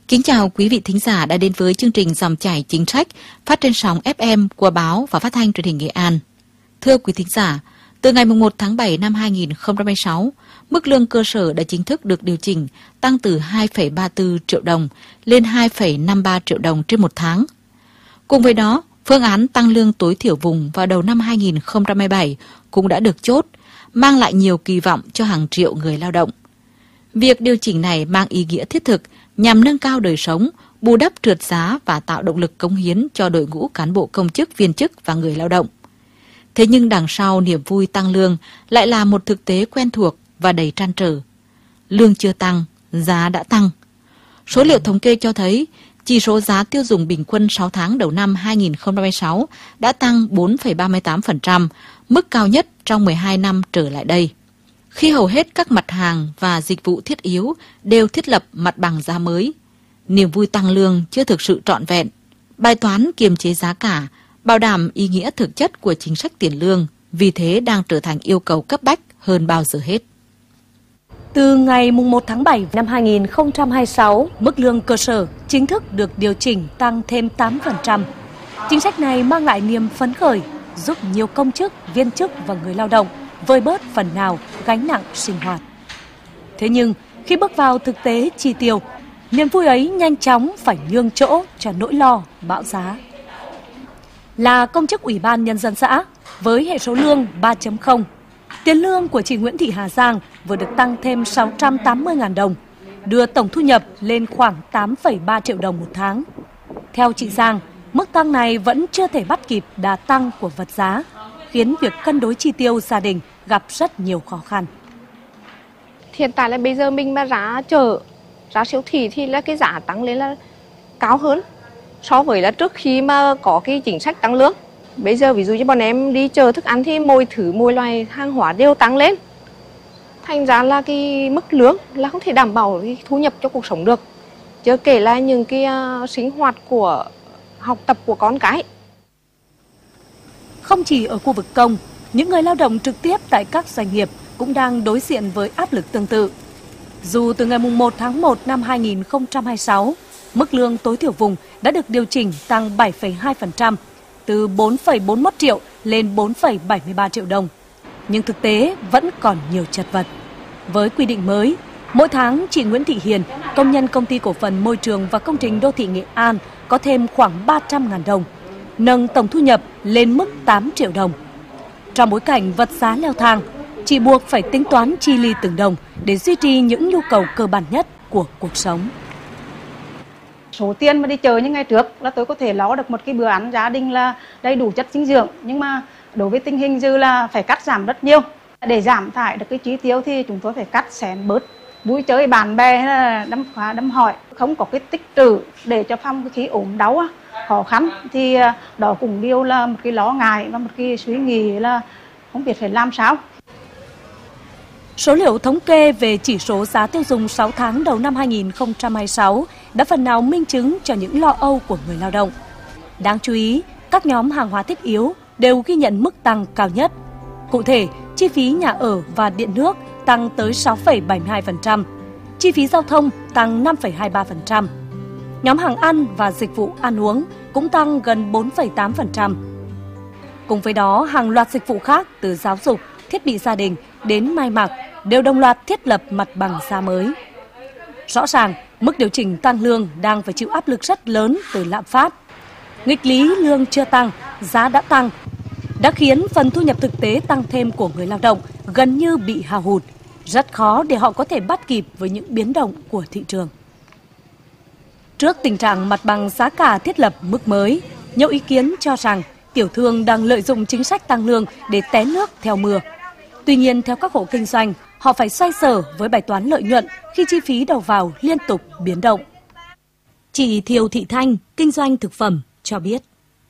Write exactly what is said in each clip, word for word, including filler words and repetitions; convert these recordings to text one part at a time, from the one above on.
Kính chào quý vị thính giả đã đến với chương trình Dòng chảy chính sách phát trên sóng ép em của báo và phát thanh truyền hình Nghệ An. Thưa quý thính giả, từ ngày mùng một tháng bảy năm hai nghìn không trăm hai mươi sáu, mức lương cơ sở đã chính thức được điều chỉnh tăng từ hai phẩy ba mươi tư triệu đồng lên hai phẩy năm mươi ba triệu đồng trên một tháng. Cùng với đó, phương án tăng lương tối thiểu vùng vào đầu năm hai nghìn không trăm hai mươi bảy cũng đã được chốt, mang lại nhiều kỳ vọng cho hàng triệu người lao động. Việc điều chỉnh này mang ý nghĩa thiết thực nhằm nâng cao đời sống, bù đắp trượt giá và tạo động lực cống hiến cho đội ngũ cán bộ công chức, viên chức và người lao động. Thế nhưng đằng sau niềm vui tăng lương lại là một thực tế quen thuộc và đầy trăn trở. Lương chưa tăng, giá đã tăng. Số liệu thống kê cho thấy, chỉ số giá tiêu dùng bình quân sáu tháng đầu năm hai nghìn không trăm hai mươi sáu đã tăng bốn phẩy ba mươi tám phần trăm, mức cao nhất trong mười hai năm trở lại đây. Khi hầu hết các mặt hàng và dịch vụ thiết yếu đều thiết lập mặt bằng giá mới, niềm vui tăng lương chưa thực sự trọn vẹn. Bài toán kiềm chế giá cả, bảo đảm ý nghĩa thực chất của chính sách tiền lương, vì thế đang trở thành yêu cầu cấp bách hơn bao giờ hết. Từ ngày mùng một tháng bảy năm hai nghìn không trăm hai mươi sáu, mức lương cơ sở chính thức được điều chỉnh tăng thêm tám phần trăm. Chính sách này mang lại niềm phấn khởi, giúp nhiều công chức, viên chức và người lao động vơi bớt phần nào gánh nặng sinh hoạt. Thế nhưng, khi bước vào thực tế chi tiêu, niềm vui ấy nhanh chóng phải nhường chỗ cho nỗi lo bão giá. Là công chức Ủy ban Nhân dân xã, với hệ số lương ba chấm không, tiền lương của chị Nguyễn Thị Hà Giang vừa được tăng thêm sáu trăm tám mươi nghìn đồng, đưa tổng thu nhập lên khoảng tám phẩy ba triệu đồng một tháng. Theo chị Giang, mức tăng này vẫn chưa thể bắt kịp đà tăng của vật giá, khiến việc cân đối chi tiêu gia đình gặp rất nhiều khó khăn. Hiện tại là bây giờ mình mà giá chợ, giá siêu thị thì là cái giá tăng lên là cao hơn so với là trước khi mà có cái chính sách tăng lương. Bây giờ ví dụ như bọn em đi chợ thức ăn thì mỗi thứ, mỗi loại hàng hóa đều tăng lên. Thành ra là cái mức lương là không thể đảm bảo cái thu nhập cho cuộc sống được. Chưa kể là những cái uh, sinh hoạt của học tập của con cái. Không chỉ ở khu vực công, những người lao động trực tiếp tại các doanh nghiệp cũng đang đối diện với áp lực tương tự. Dù từ ngày mùng một tháng một năm hai nghìn không trăm hai mươi sáu, mức lương tối thiểu vùng đã được điều chỉnh tăng bảy phẩy hai phần trăm, từ bốn phẩy bốn mươi mốt triệu lên bốn phẩy bảy mươi ba triệu đồng. Nhưng thực tế vẫn còn nhiều chật vật. Với quy định mới, mỗi tháng chị Nguyễn Thị Hiền, công nhân Công ty Cổ phần Môi trường và Công trình Đô thị Nghệ An có thêm khoảng ba trăm nghìn đồng, nâng tổng thu nhập lên mức tám triệu đồng. Trong bối cảnh vật giá leo thang, chị buộc phải tính toán chi ly từng đồng để duy trì những nhu cầu cơ bản nhất của cuộc sống. Số tiền mà đi chợ như ngày trước là tôi có thể lo được một cái bữa ăn gia đình là đầy đủ chất dinh dưỡng, nhưng mà đối với tình hình dư là phải cắt giảm rất nhiều. Để giảm thải được cái chi tiêu thì chúng tôi phải cắt xén bớt. Vui chơi bạn bè hay là đâm phá đâm hỏi, không có cái tích trữ để cho phòng khi ốm đau khó khăn thì đó cũng điều là một cái lo ngại và một cái suy nghĩ là không biết phải làm sao. Số liệu thống kê về chỉ số giá tiêu dùng sáu tháng đầu năm hai nghìn không trăm hai mươi sáu đã phần nào minh chứng cho những lo âu của người lao động. Đáng chú ý, các nhóm hàng hóa thiết yếu đều ghi nhận mức tăng cao nhất. Cụ thể, chi phí nhà ở và điện nước tăng tới sáu phẩy bảy mươi hai phần trăm, chi phí giao thông tăng năm phẩy hai mươi ba phần trăm. Nhóm hàng ăn và dịch vụ ăn uống cũng tăng gần bốn phẩy tám phần trăm. Cùng với đó, hàng loạt dịch vụ khác từ giáo dục, thiết bị gia đình đến may mặc đều đồng loạt thiết lập mặt bằng giá mới. Rõ ràng, mức điều chỉnh tăng lương đang phải chịu áp lực rất lớn từ lạm phát. Nghịch lý lương chưa tăng, giá đã tăng, đã khiến phần thu nhập thực tế tăng thêm của người lao động gần như bị hao hụt, rất khó để họ có thể bắt kịp với những biến động của thị trường. Trước tình trạng mặt bằng giá cả thiết lập mức mới, nhiều ý kiến cho rằng tiểu thương đang lợi dụng chính sách tăng lương để té nước theo mưa. Tuy nhiên, theo các hộ kinh doanh, họ phải xoay sở với bài toán lợi nhuận khi chi phí đầu vào liên tục biến động. Chị Thiều Thị Thanh, kinh doanh thực phẩm, cho biết.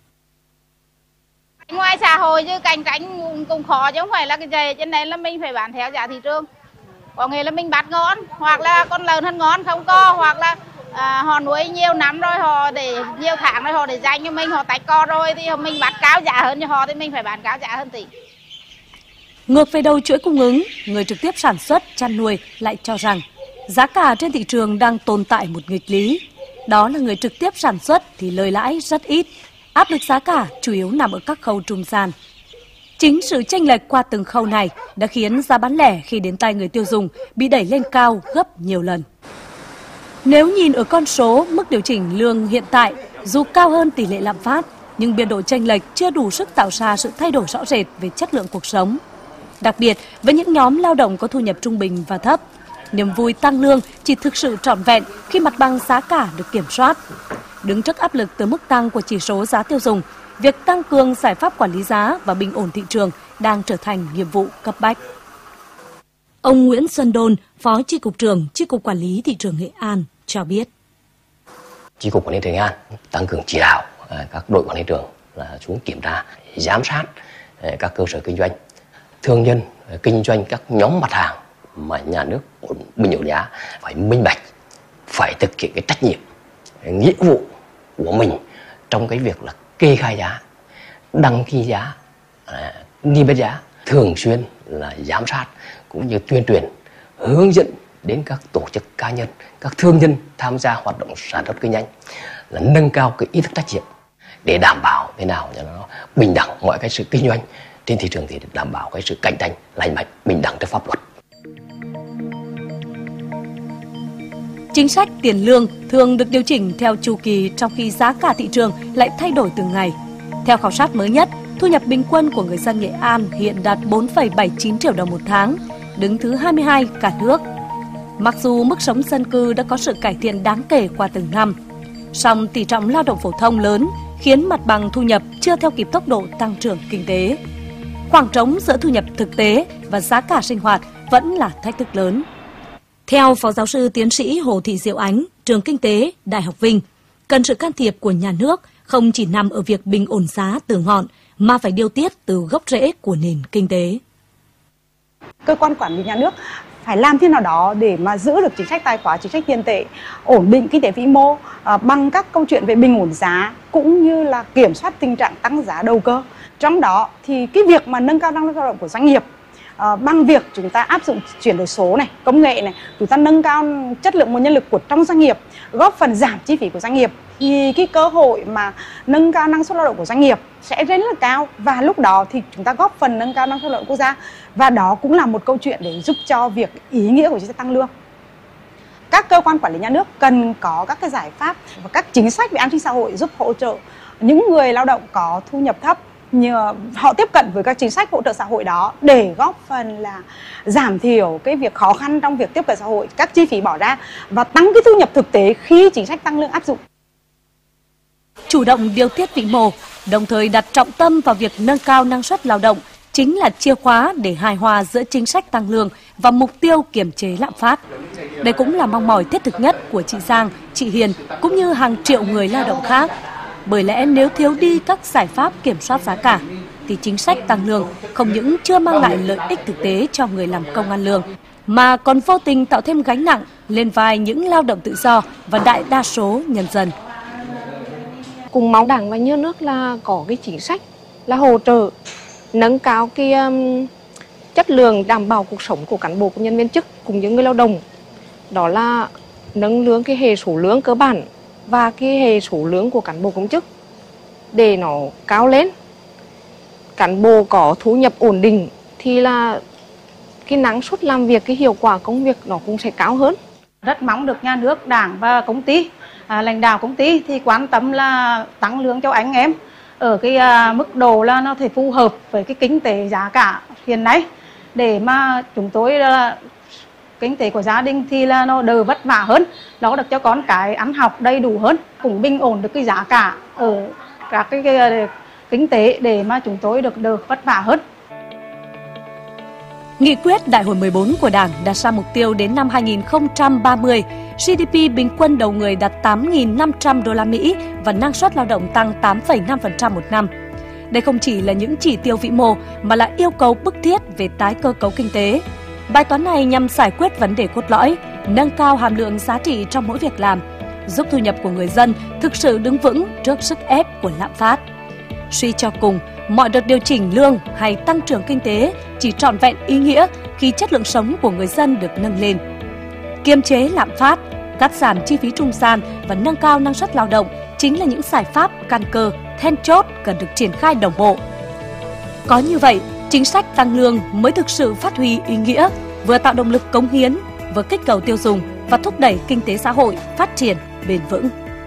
Ngoài xã hội chứ cạnh tranh cũng khó chứ không phải là cái gì, cho nên là mình phải bán theo giá thị trường. Có nghĩa là mình bắt ngon, hoặc là con lợn hơn ngon không có, hoặc là à, họ nuôi nhiều năm rồi, họ để nhiều tháng rồi họ để dành cho mình, họ tách co rồi thì mình bắt cao giá hơn cho họ thì mình phải bán cao giá hơn tỷ. Ngược về đầu chuỗi cung ứng, người trực tiếp sản xuất, chăn nuôi lại cho rằng giá cả trên thị trường đang tồn tại một nghịch lý. Đó là người trực tiếp sản xuất thì lời lãi rất ít, áp lực giá cả chủ yếu nằm ở các khâu trung gian. Chính sự chênh lệch qua từng khâu này đã khiến giá bán lẻ khi đến tay người tiêu dùng bị đẩy lên cao gấp nhiều lần. Nếu nhìn ở con số, mức điều chỉnh lương hiện tại dù cao hơn tỷ lệ lạm phát, nhưng biên độ chênh lệch chưa đủ sức tạo ra sự thay đổi rõ rệt về chất lượng cuộc sống. Đặc biệt với những nhóm lao động có thu nhập trung bình và thấp, niềm vui tăng lương chỉ thực sự trọn vẹn khi mặt bằng giá cả được kiểm soát. Đứng trước áp lực từ mức tăng của chỉ số giá tiêu dùng, việc tăng cường giải pháp quản lý giá và bình ổn thị trường đang trở thành nhiệm vụ cấp bách. Ông Nguyễn Xuân Đôn, Phó Chi cục trưởng Chi cục Quản lý Thị trường Nghệ An cho biết. Chi cục Quản lý Thị trường Nghệ An tăng cường chỉ đạo các đội quản lý thị trường là xuống kiểm tra, giám sát các cơ sở kinh doanh, thương nhân kinh doanh các nhóm mặt hàng mà nhà nước ổn bình ổn giá phải minh bạch, phải thực hiện cái trách nhiệm, nghĩa vụ của mình trong cái việc là kê khai giá, đăng ký giá, niêm yết giá, thường xuyên là giám sát cũng như tuyên truyền, hướng dẫn đến các tổ chức cá nhân, các thương nhân tham gia hoạt động sản xuất kinh doanh là nâng cao cái ý thức trách nhiệm để đảm bảo thế nào cho nó bình đẳng mọi cái sự kinh doanh trên thị trường, thì đảm bảo cái sự cạnh tranh lành mạnh, bình đẳng trước pháp luật. Chính sách tiền lương thường được điều chỉnh theo chu kỳ, trong khi giá cả thị trường lại thay đổi từng ngày. Theo khảo sát mới nhất, thu nhập bình quân của người dân Nghệ An hiện đạt bốn phẩy bảy mươi chín triệu đồng một tháng, đứng thứ hai mươi hai cả nước. Mặc dù mức sống dân cư đã có sự cải thiện đáng kể qua từng năm, song tỷ trọng lao động phổ thông lớn khiến mặt bằng thu nhập chưa theo kịp tốc độ tăng trưởng kinh tế. Khoảng trống giữa thu nhập thực tế và giá cả sinh hoạt vẫn là thách thức lớn. Theo Phó Giáo sư Tiến sĩ Hồ Thị Diệu Ánh, Trường Kinh tế, Đại học Vinh, cần sự can thiệp của nhà nước không chỉ nằm ở việc bình ổn giá từ ngọn, mà phải điều tiết từ gốc rễ của nền kinh tế. Cơ quan quản lý nhà nước phải làm thế nào đó để mà giữ được chính sách tài khóa, chính sách tiền tệ, ổn định kinh tế vĩ mô à, bằng các câu chuyện về bình ổn giá cũng như là kiểm soát tình trạng tăng giá đầu cơ. Trong đó thì cái việc mà nâng cao năng suất lao động của doanh nghiệp à, bằng việc chúng ta áp dụng chuyển đổi số này, công nghệ này, chúng ta nâng cao chất lượng nguồn nhân lực của trong doanh nghiệp, góp phần giảm chi phí của doanh nghiệp, thì cái cơ hội mà nâng cao năng suất lao động của doanh nghiệp sẽ rất là cao, và lúc đó thì chúng ta góp phần nâng cao năng suất lao động quốc gia, và đó cũng là một câu chuyện để giúp cho việc ý nghĩa của chính sách tăng lương. Các cơ quan quản lý nhà nước cần có các cái giải pháp và các chính sách về an sinh xã hội giúp hỗ trợ những người lao động có thu nhập thấp, nhờ họ tiếp cận với các chính sách hỗ trợ xã hội đó để góp phần là giảm thiểu cái việc khó khăn trong việc tiếp cận xã hội, các chi phí bỏ ra và tăng cái thu nhập thực tế khi chính sách tăng lương áp dụng. Chủ động điều tiết vĩ mô, đồng thời đặt trọng tâm vào việc nâng cao năng suất lao động chính là chìa khóa để hài hòa giữa chính sách tăng lương và mục tiêu kiềm chế lạm phát. Đây cũng là mong mỏi thiết thực nhất của chị Giang, chị Hiền cũng như hàng triệu người lao động khác. Bởi lẽ nếu thiếu đi các giải pháp kiểm soát giá cả, thì chính sách tăng lương không những chưa mang lại lợi ích thực tế cho người làm công ăn lương, mà còn vô tình tạo thêm gánh nặng lên vai những lao động tự do và đại đa số nhân dân. Cùng mong Đảng và Nhà nước là có cái chính sách là hỗ trợ nâng cao cái um, chất lượng đảm bảo cuộc sống của cán bộ công nhân viên chức cùng những người lao động. Đó là nâng lương cái hệ số lương cơ bản và cái hệ số lương của cán bộ công chức để nó cao lên. Cán bộ có thu nhập ổn định thì là cái năng suất làm việc, cái hiệu quả công việc nó cũng sẽ cao hơn. Rất mong được nhà nước, Đảng và công ty, à, lãnh đạo công ty thì quan tâm là tăng lương cho anh em ở cái à, mức độ là nó thể phù hợp với cái kinh tế giá cả hiện nay, để mà chúng tôi là kinh tế của gia đình thì là nó đỡ vất vả hơn, nó được cho con cái ăn học đầy đủ hơn, cũng bình ổn được cái giá cả ở các cái, cái, cái kinh tế để mà chúng tôi được đỡ vất vả hơn. Nghị quyết Đại hội mười bốn của Đảng đặt ra mục tiêu đến năm hai nghìn không trăm ba mươi, giê đê pê bình quân đầu người đạt tám nghìn năm trăm đô la Mỹ và năng suất lao động tăng tám phẩy năm phần trăm một năm. Đây không chỉ là những chỉ tiêu vĩ mô mà là yêu cầu bức thiết về tái cơ cấu kinh tế. Bài toán này nhằm giải quyết vấn đề cốt lõi, nâng cao hàm lượng giá trị trong mỗi việc làm, giúp thu nhập của người dân thực sự đứng vững trước sức ép của lạm phát. Suy cho cùng, mọi đợt điều chỉnh lương hay tăng trưởng kinh tế chỉ trọn vẹn ý nghĩa khi chất lượng sống của người dân được nâng lên. Kiềm chế lạm phát cắt giảm chi phí trung gian và nâng cao năng suất lao động chính là những giải pháp căn cơ, then chốt cần được triển khai đồng bộ. Có như vậy, chính sách tăng lương mới thực sự phát huy ý nghĩa, vừa tạo động lực cống hiến, vừa kích cầu tiêu dùng và thúc đẩy kinh tế xã hội phát triển bền vững.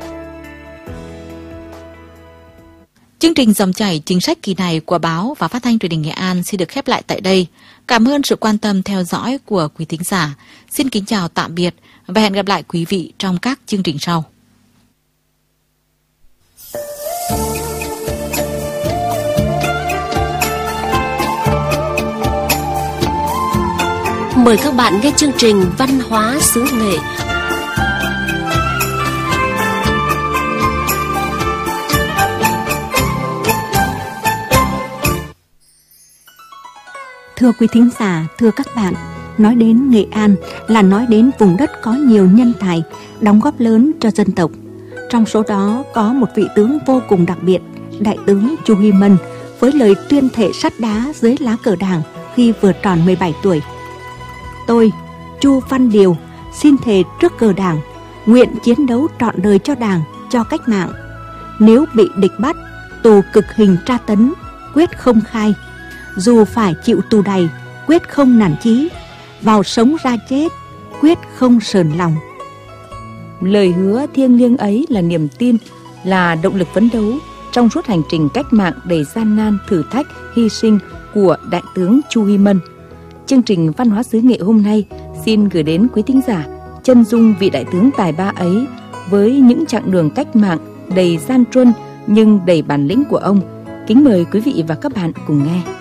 Chương trình Dòng chảy chính sách kỳ này của báo và Phát thanh Truyền hình Nghệ An xin được khép lại tại đây. Cảm ơn sự quan tâm theo dõi của quý thính giả. Xin kính chào tạm biệt và hẹn gặp lại quý vị trong các chương trình sau. Mời các bạn nghe chương trình Văn hóa xứ Nghệ. Thưa quý thính giả, thưa các bạn, nói đến Nghệ An là nói đến vùng đất có nhiều nhân tài, đóng góp lớn cho dân tộc. Trong số đó có một vị tướng vô cùng đặc biệt, Đại tướng Chu Huy Mân, với lời tuyên thệ sắt đá dưới lá cờ Đảng khi vừa tròn mười bảy tuổi. Tôi, Chu Văn Điều, xin thề trước cờ Đảng, nguyện chiến đấu trọn đời cho Đảng, cho cách mạng. Nếu bị địch bắt, tù cực hình tra tấn, quyết không khai. Dù phải chịu tù đầy, quyết không nản chí. Vào sống ra chết, quyết không sờn lòng. Lời hứa thiêng liêng ấy là niềm tin, là động lực phấn đấu trong suốt hành trình cách mạng đầy gian nan, thử thách, hy sinh của Đại tướng Chu Huy Mân. Chương trình Văn hóa xứ Nghệ hôm nay xin gửi đến quý thính giả chân dung vị đại tướng tài ba ấy với những chặng đường cách mạng đầy gian truân nhưng đầy bản lĩnh của ông. Kính mời quý vị và các bạn cùng nghe.